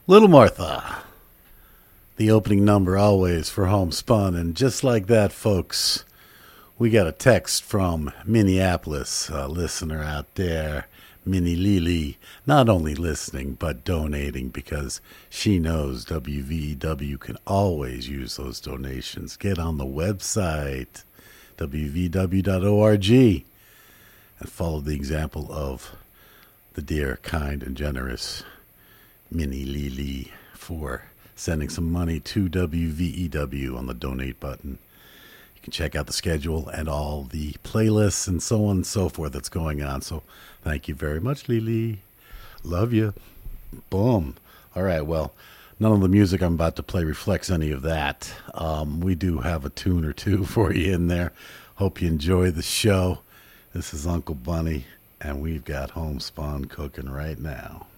Little Martha, the opening number always for Homespun. And just like that, folks, we got a text from Minneapolis, a listener out there, Minnie Lily, not only listening but donating because she knows WVEW can always use those donations. Get on the website, wvw.org, and follow the example of the dear, kind, and generous Minnie Lily for sending some money to WVEW on the donate button. You can check out the schedule and all the playlists and so on and so forth that's going on. So thank you very much, Lily. Love you. Boom. All right, well, none of the music I'm about to play reflects any of that. We do have a tune or two for you in there. Hope you enjoy the show. This is Uncle Bunny, and we've got Homespun cooking right now.